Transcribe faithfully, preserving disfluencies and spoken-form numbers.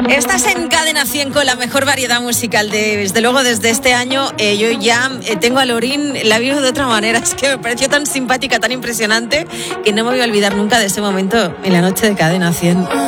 Estás en Cadena cien con la mejor variedad musical. De, desde luego, desde este año, eh, yo ya eh, tengo a Lorín, la vivo de otra manera. Es que me pareció tan simpática, tan impresionante, que no me voy a olvidar nunca de ese momento en la noche de Cadena cien.